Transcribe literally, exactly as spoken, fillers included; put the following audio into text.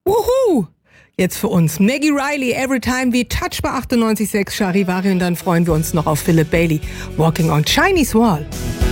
Wuhu! Jetzt für uns Maggie Riley, Every Time We Touch bei achtundneunzig Komma sechs Charivari und dann freuen wir uns noch auf Philip Bailey, Walking on Chinese Wall.